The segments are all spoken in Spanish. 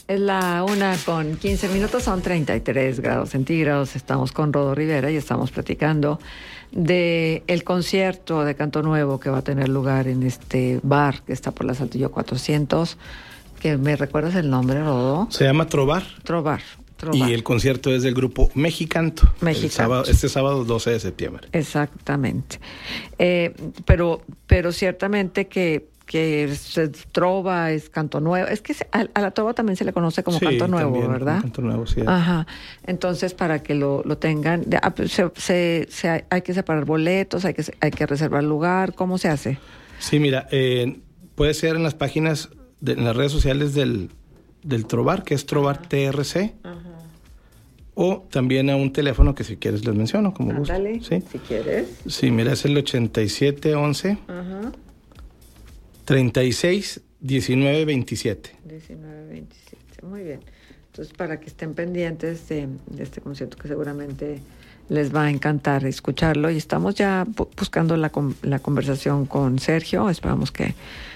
Es la 1:15, son 33 grados centígrados. Estamos con Rodo Rivera y estamos platicando de el concierto de Canto Nuevo que va a tener lugar en este bar que está por la Saltillo 400. ¿Que me recuerdas el nombre, Rodo? Se llama Trobar. Trobar. Y el concierto es del grupo Mexicanto. Este sábado 12 de septiembre. Exactamente. Pero ciertamente que trova es Canto Nuevo. Es que a la trova también se le conoce como Canto Nuevo, también, ¿verdad? Canto Nuevo, sí. Ajá. Entonces, para que lo tengan, hay que separar boletos, hay que reservar lugar. ¿Cómo se hace? Sí, mira, puede ser en las páginas, en las redes sociales del Trobar, que es Trobar TRC. Ajá. O también a un teléfono que si quieres les menciono, como gusto. Dale, ¿sí? Si quieres. Sí, mira, es el 8711 36 19 27. 19 27, muy bien. Entonces, para que estén pendientes de este concierto que seguramente les va a encantar escucharlo. Y estamos ya buscando la conversación con Sergio. Esperamos que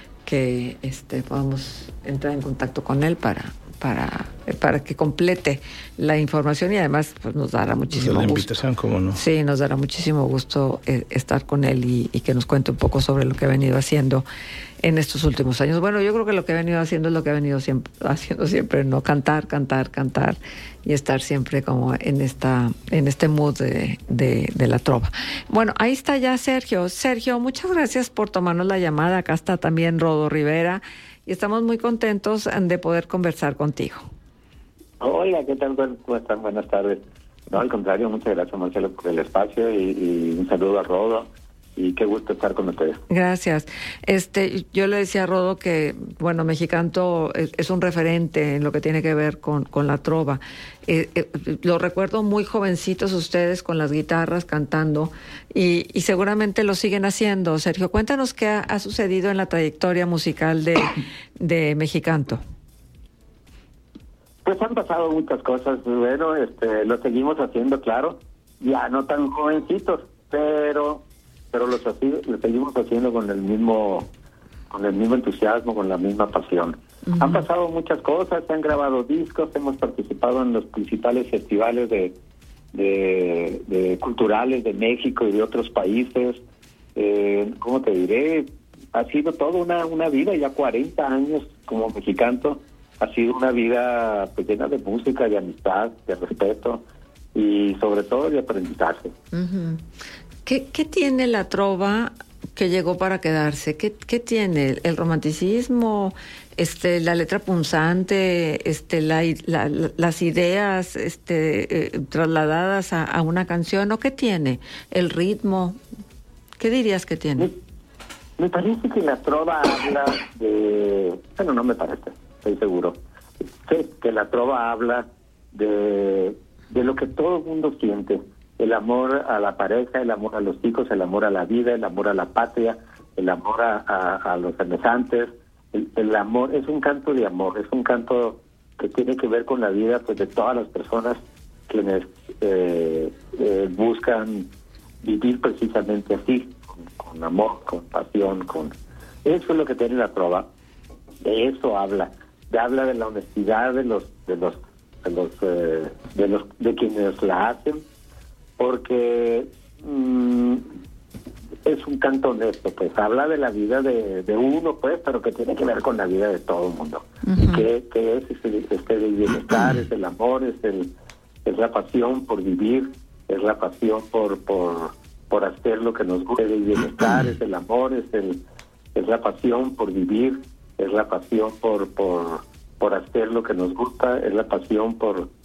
podamos entrar en contacto con él para que complete la información y además pues nos dará muchísimo gusto. La invitación, ¿cómo no? Sí, nos dará muchísimo gusto estar con él y que nos cuente un poco sobre lo que ha venido haciendo en estos últimos años. Bueno, yo creo que lo que ha venido haciendo es lo que ha venido haciendo siempre, ¿no? Cantar y estar siempre como en este mood de la trova. Bueno, ahí está ya Sergio. Sergio, muchas gracias por tomarnos la llamada. Acá está también Rodo Rivera y estamos muy contentos de poder conversar contigo. Hola, ¿qué tal? ¿Cómo están? Buenas tardes. No, al contrario, muchas gracias, Marcelo, por el espacio y un saludo a Rodo. Y qué gusto estar con ustedes. Gracias. Yo le decía a Rodo que, bueno, Mexicanto es un referente en lo que tiene que ver con la trova. Lo recuerdo muy jovencitos ustedes con las guitarras cantando y seguramente lo siguen haciendo. Sergio, cuéntanos qué ha sucedido en la trayectoria musical de Mexicanto. Pues han pasado muchas cosas. Bueno, lo seguimos haciendo, claro. Ya no tan jovencitos, pero lo seguimos haciendo con el mismo entusiasmo, con la misma pasión. Uh-huh. Han pasado muchas cosas, se han grabado discos, hemos participado en los principales festivales de culturales de México y de otros países. ¿Cómo te diré? Ha sido toda una vida, ya 40 años como Mexicanto. Ha sido una vida pues llena de música, de amistad, de respeto y sobre todo de aprendizaje. Uh-huh. ¿Qué tiene la trova que llegó para quedarse? ¿Qué tiene? ¿El romanticismo? ¿La letra punzante? ¿Las ideas trasladadas a una canción? ¿O qué tiene? ¿El ritmo? ¿Qué dirías que tiene? Me parece que la trova habla de... Bueno, no me parece, estoy seguro. Sé que la trova habla de lo que todo el mundo siente. El amor a la pareja, el amor a los hijos, el amor a la vida, el amor a la patria, el amor a los semejantes. El amor es un canto de amor, es un canto que tiene que ver con la vida pues de todas las personas quienes buscan vivir precisamente así, con amor, con pasión, eso es lo que tiene la trova. De eso habla de la honestidad de quienes la hacen, porque es un canto honesto, pues habla de la vida de uno, pues, pero que tiene que ver con la vida de todo el mundo. Uh-huh. Que es el bienestar, es el amor, es la pasión por vivir, es la pasión por hacer lo que nos gusta, el bienestar, es el amor, es la pasión por vivir, es la pasión por hacer lo que nos gusta, es la pasión por